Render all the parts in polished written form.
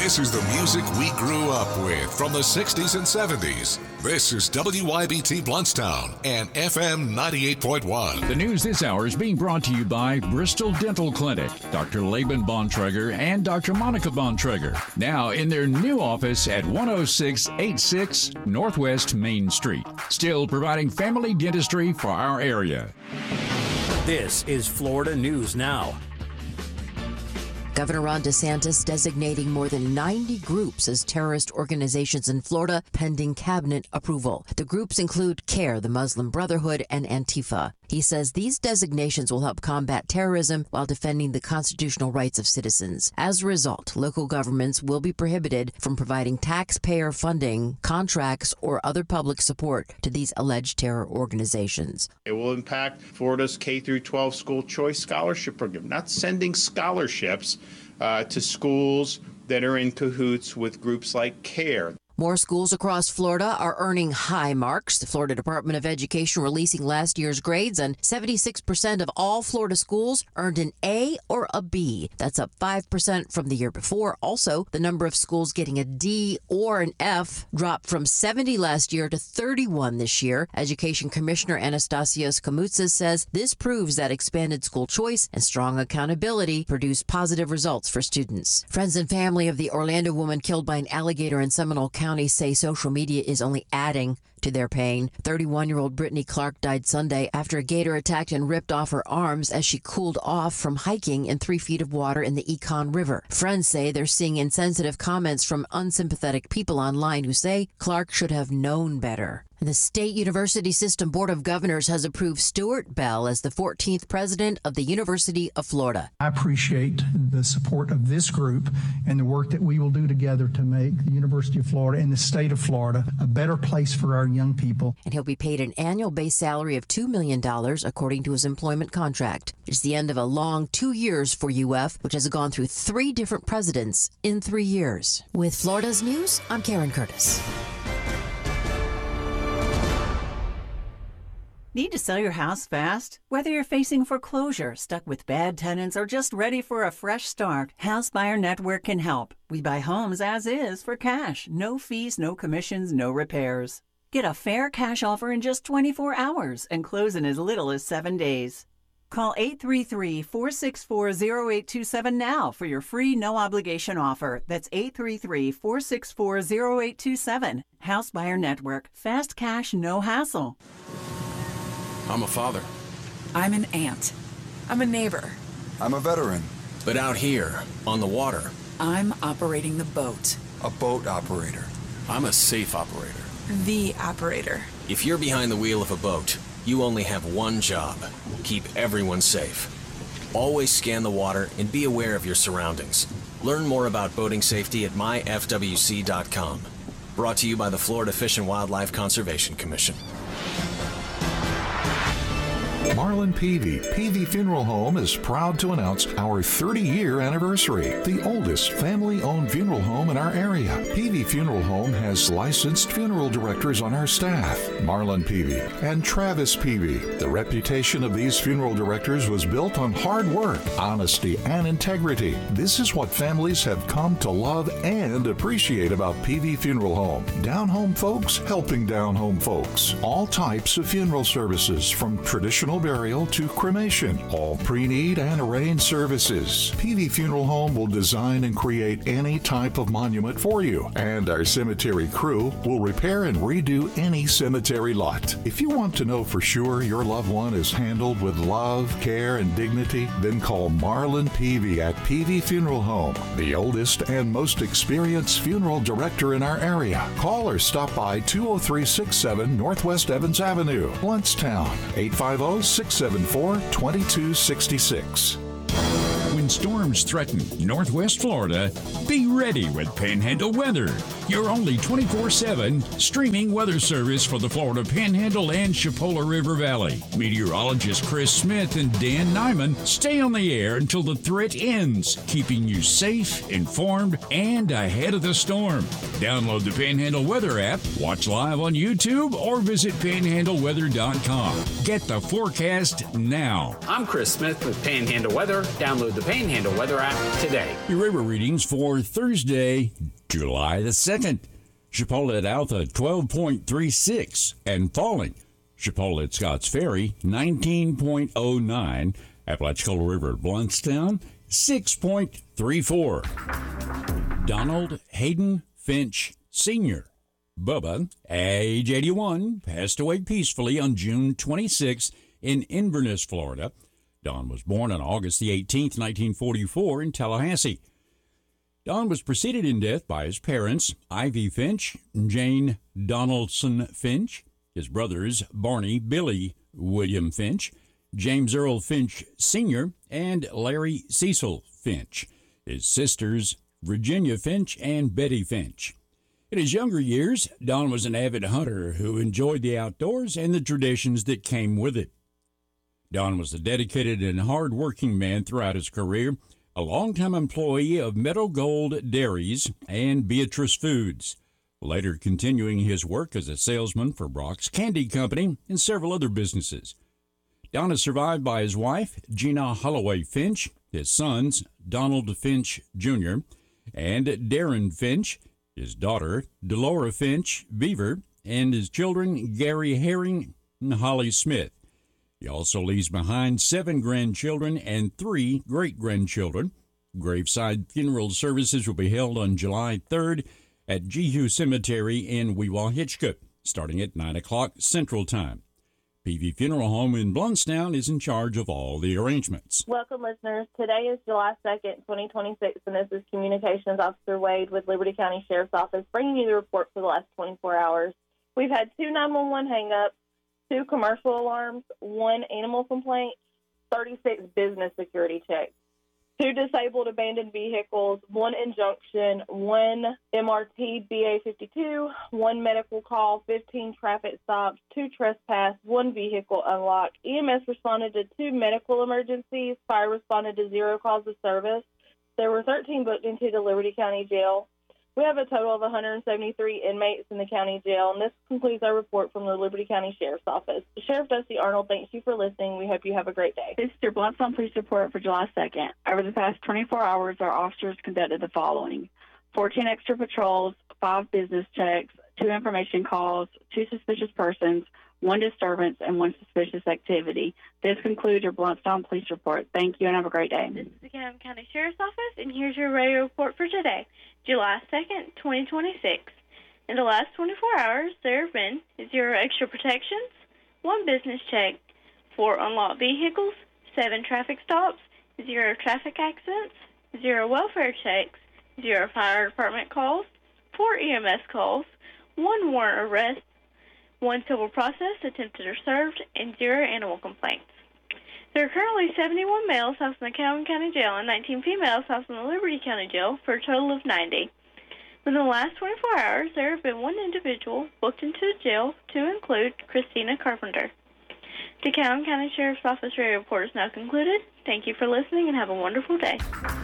This is the music we grew up with from the 60s and 70s. This is WYBT Bluntstown and FM 98.1. The news this hour is being brought to you by Bristol Dental Clinic, Dr. Laban Bontrager and Dr. Monica Bontrager. Now in their new office at 10686 Northwest Main Street. Still providing family dentistry for our area. This is Florida News Now. Governor Ron DeSantis designating more than 90 groups as terrorist organizations in Florida pending cabinet approval. The groups include CARE, the Muslim Brotherhood, and Antifa. He says these designations will help combat terrorism while defending the constitutional rights of citizens. As a result, local governments will be prohibited from providing taxpayer funding, contracts, or other public support to these alleged terror organizations. It will impact Florida's K-12 school choice scholarship program, not sending scholarships to schools that are in cahoots with groups like CARE. More schools across Florida are earning high marks. The Florida Department of Education releasing last year's grades, and 76% of all Florida schools earned an A or a B. That's up 5% from the year before. Also, the number of schools getting a D or an F dropped from 70 last year to 31 this year. Education Commissioner Anastasios Koumoutsas says this proves that expanded school choice and strong accountability produce positive results for students. Friends and family of the Orlando woman killed by an alligator in Seminole County say social media is only adding to their pain. 31-year-old Brittany Clark died Sunday after a gator attacked and ripped off her arms as she cooled off from hiking in 3 feet of water in the Econ River. Friends say they're seeing insensitive comments from unsympathetic people online who say Clark should have known better. The State University System Board of Governors has approved Stuart Bell as the 14th president of the University of Florida. I appreciate the support of this group and the work that we will do together to make the University of Florida and the state of Florida a better place for our young people. And he'll be paid an annual base salary of $2 million according to his employment contract. It's the end of a long 2 years for UF, which has gone through 3 different presidents in 3 years. With Florida's News, I'm Karen Curtis. Need to sell your house fast? Whether you're facing foreclosure, stuck with bad tenants, or just ready for a fresh start, House Buyer Network can help. We buy homes as is for cash. No fees, no commissions, no repairs. Get a fair cash offer in just 24 hours and close in as little as 7 days. Call 833-464-0827 now for your free no-obligation offer. That's 833-464-0827. House Buyer Network. Fast cash, no hassle. I'm a father. I'm an aunt. I'm a neighbor. I'm a veteran. But out here, on the water, I'm operating the boat. A boat operator. I'm a safe operator. The operator. If you're behind the wheel of a boat, you only have one job. Keep everyone safe. Always scan the water and be aware of your surroundings. Learn more about boating safety at myfwc.com. Brought to you by the Florida Fish and Wildlife Conservation Commission. Marlin Peavy Funeral Home is proud to announce our 30-year anniversary, the oldest family-owned funeral home in our area. Peavy Funeral Home has licensed funeral directors on our staff, Marlin Peavy and Travis Peavy. The reputation of these funeral directors was built on hard work, honesty, and integrity. This is what families have come to love and appreciate about Peavy Funeral Home. Down-home folks helping down-home folks. All types of funeral services, from traditional burial to cremation, all pre-need and arranged services. Peavy Funeral Home will design and create any type of monument for you, and our cemetery crew will repair and redo any cemetery lot. If you want to know for sure your loved one is handled with love, care, and dignity, then call Marlin Peavy at Peavy Funeral Home, the oldest and most experienced funeral director in our area. Call or stop by 20367 Northwest Evans Avenue, Bluntstown, 850-674-2266. When storms threaten Northwest Florida, be ready with Panhandle Weather, your only 24/7 streaming weather service for the Florida Panhandle and Chipola River Valley. Meteorologist Chris Smith and Dan Nyman stay on the air until the threat ends, keeping you safe, informed, and ahead of the storm. Download the Panhandle Weather app, watch live on YouTube, or visit panhandleweather.com. Get the forecast now. I'm Chris Smith with Panhandle Weather. Download the Panhandle Weather app today. Your river readings for Thursday, July the 2nd. Chipola at Alta, 12.36 and falling. Chipola at Scotts Ferry, 19.09. Apalachicola River at Bluntstown, 6.34. Donald Hayden Finch Sr., Bubba, age 81, passed away peacefully on June 26 in Inverness, Florida. Don was born on August the 18th, 1944 in Tallahassee. Don was preceded in death by his parents, Ivy Finch and Jane Donaldson Finch, his brothers, Barney Billy William Finch, James Earl Finch Sr., and Larry Cecil Finch, his sisters, Virginia Finch and Betty Finch. In his younger years, Don was an avid hunter who enjoyed the outdoors and the traditions that came with it. Don was a dedicated and hard-working man throughout his career, a longtime employee of Meadow Gold Dairies and Beatrice Foods, later continuing his work as a salesman for Brock's Candy Company and several other businesses. Don is survived by his wife, Gina Holloway Finch, his sons, Donald Finch Jr., and Darren Finch, his daughter, Delora Finch Beaver, and his children, Gary Herring and Holly Smith. He also leaves behind 7 grandchildren and 3 great-grandchildren. Graveside funeral services will be held on July 3rd at Jehu Cemetery in Weehawken, starting at 9 o'clock Central Time. PV Funeral Home in Bluntstown is in charge of all the arrangements. Welcome, listeners. Today is July 2nd, 2026, and this is Communications Officer Wade with Liberty County Sheriff's Office, bringing you the report for the last 24 hours. We've had 2 911 hang-ups, 2 commercial alarms, 1 animal complaint, 36 business security checks, 2 disabled abandoned vehicles, 1 injunction, 1 MRT BA52, 1 medical call, 15 traffic stops, 2 trespass, 1 vehicle unlock. EMS responded to 2 medical emergencies. Fire responded to 0 calls of service. There were 13 booked into the Liberty County Jail. We have a total of 173 inmates in the county jail, and this concludes our report from the Liberty County Sheriff's Office. Sheriff Dusty Arnold, thanks you for listening. We hope you have a great day. This is your Bluntstown Police Report for July 2nd. Over the past 24 hours, our officers conducted the following: 14 extra patrols, 5 business checks, 2 information calls, 2 suspicious persons, 1 disturbance, and 1 suspicious activity. This concludes your Bluntstown Police Report. Thank you and have a great day. This is the Cannon County Sheriff's Office, and here's your radio report for today, July 2nd, 2026. In the last 24 hours, there have been 0 extra protections, 1 business check, 4 unlocked vehicles, 7 traffic stops, 0 traffic accidents, 0 welfare checks, 0 fire department calls, 4 EMS calls, 1 warrant arrest, 1 civil process attempted or served, and 0 animal complaints. There are currently 71 males housed in the Calhoun County Jail and 19 females housed in the Liberty County Jail for a total of 90. Within the last 24 hours, there have been 1 individual booked into the jail, to include Christina Carpenter. The Calhoun County Sheriff's Office radio report is now concluded. Thank you for listening and have a wonderful day.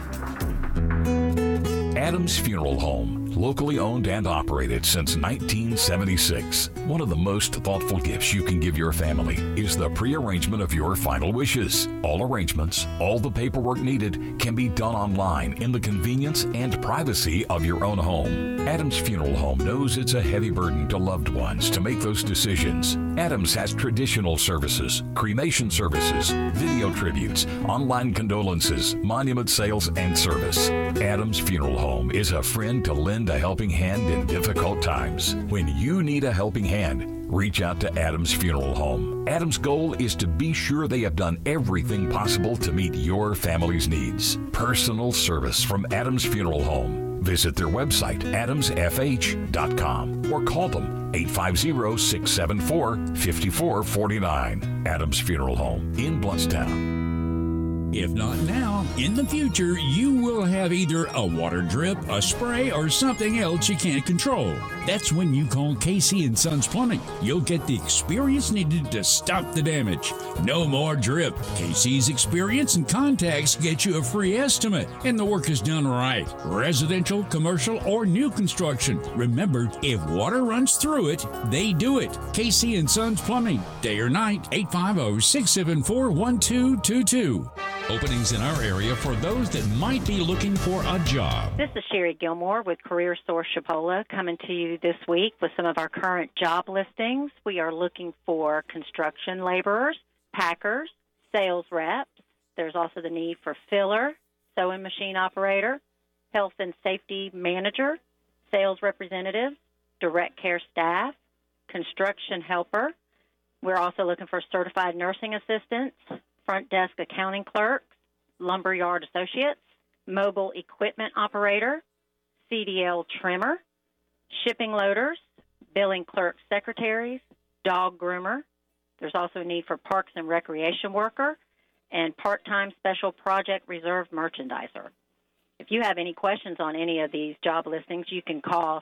Adams Funeral Home, locally owned and operated since 1976. One of the most thoughtful gifts you can give your family is the prearrangement of your final wishes. All arrangements, all the paperwork needed can be done online in the convenience and privacy of your own home. Adams Funeral Home knows it's a heavy burden to loved ones to make those decisions. Adams has traditional services, cremation services, video tributes, online condolences, monument sales, and service. Adams Funeral Home is a friend to lend a helping hand in difficult times. When you need a helping hand, reach out to Adams Funeral Home. Adams' goal is to be sure they have done everything possible to meet your family's needs. Personal service from Adams Funeral Home. Visit their website, adamsfh.com, or call them 850-674-5449. Adams Funeral Home in Bluntstown. If not now, in the future, you will have either a water drip, a spray, or something else you can't control. That's when you call Casey & Sons Plumbing. You'll get the experience needed to stop the damage. No more drip. Casey's experience and contacts get you a free estimate, and the work is done right. Residential, commercial, or new construction. Remember, if water runs through it, they do it. Casey & Sons Plumbing. Day or night, 850-674-1222. Openings in our area for those that might be looking for a job. This is Sherry Gilmore with Career Source Chipola coming to you this week with some of our current job listings. We are looking for construction laborers, packers, sales reps. There's also the need for filler, sewing machine operator, health and safety manager, sales representative, direct care staff, construction helper. We're also looking for certified nursing assistants, front desk accounting clerks, lumberyard associates, mobile equipment operator, CDL trimmer, shipping loaders, billing clerk secretaries, dog groomer. There's also a need for parks and recreation worker and part-time special project reserve merchandiser. If you have any questions on any of these job listings, you can call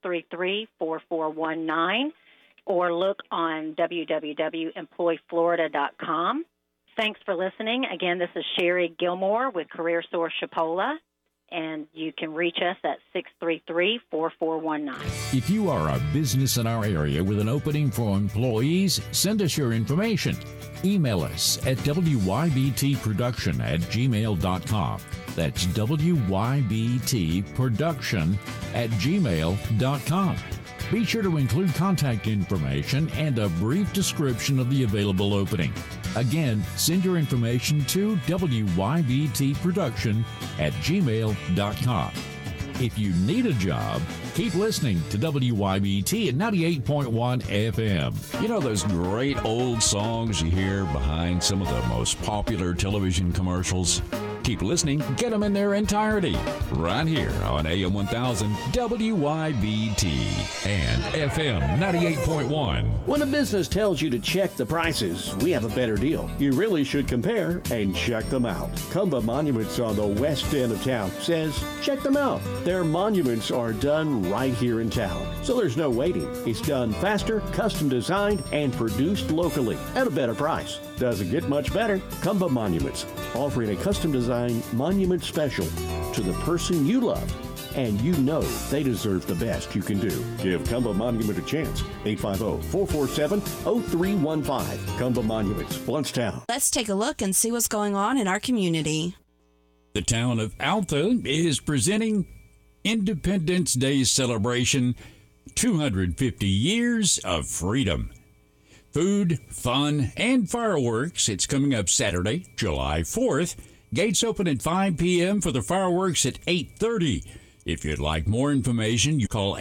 633-4419 or look on www.employflorida.com. Thanks for listening. Again, this is Sherry Gilmore with Career Source Chipola, and you can reach us at 633-4419. If you are a business in our area with an opening for employees, send us your information. Email us at wybtproduction@gmail.com. That's wybtproduction@gmail.com. Be sure to include contact information and a brief description of the available opening. Again, send your information to wybtproduction@gmail.com. If you need a job, keep listening to WYBT at 98.1 FM. You know those great old songs you hear behind some of the most popular television commercials? Keep listening, get them in their entirety, right here on AM 1000 WYBT and FM 98.1. When a business tells you to check the prices, we have a better deal. You really should compare and check them out. Cumba Monuments on the west end of town says, check them out. Their monuments are done right here in town, so there's no waiting. It's done faster, custom designed, and produced locally at a better price. Doesn't get much better. Cumba Monuments, offering a custom designed monument special to the person you love, and you know they deserve the best you can do. Give Cumba Monument a chance. 850-447-0315. Cumba Monuments, Blountstown. Let's take a look and see what's going on in our community. The town of Alta is presenting Independence Day celebration, 250 years of freedom. Food, fun, and fireworks. It's coming up Saturday, July 4th. Gates open at 5 p.m. for the fireworks at 8:30. If you'd like more information, you call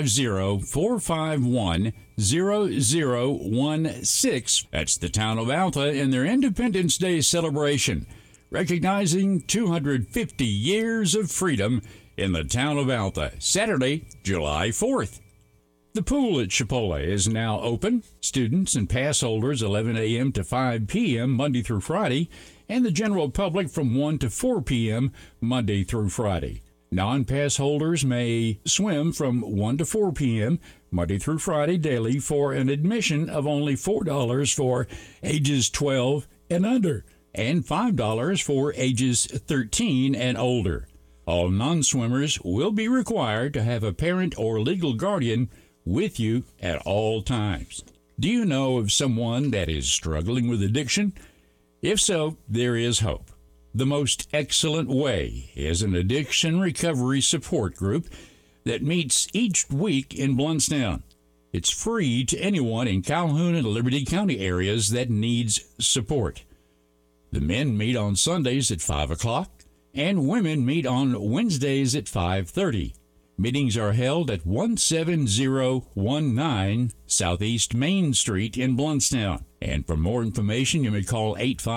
850-451-0016. That's the town of Alta and their Independence Day celebration, recognizing 250 years of freedom in the town of Alta, Saturday, July 4th. The pool at Chipola is now open. Students and pass holders 11 a.m. to 5 p.m. Monday through Friday, and the general public from 1 to 4 p.m. Monday through Friday. Non-pass holders may swim from 1 to 4 p.m. Monday through Friday daily for an admission of only $4 for ages 12 and under, and $5 for ages 13 and older. All non-swimmers will be required to have a parent or legal guardian with you at all times. Do you know of someone that is struggling with addiction? If so, there is hope. The Most Excellent Way is an addiction recovery support group that meets each week in Blountstown. It's free to anyone in Calhoun and Liberty County areas that needs support. The men meet on Sundays at 5 o'clock, and women meet on Wednesdays at 5:30. Meetings are held at 17019 Southeast Main Street in Blountstown. And for more information, you may call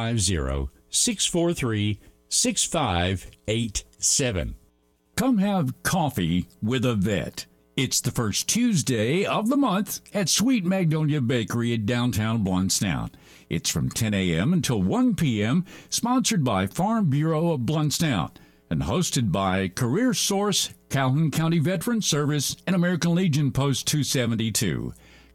850-643-6587. Come have coffee with a vet. It's the first Tuesday of the month at Sweet Magnolia Bakery at downtown Blountstown. It's from 10 a.m. until 1 p.m., sponsored by Farm Bureau of Blountstown, and hosted by Career Source, Calhoun County Veteran Service, and American Legion Post 272.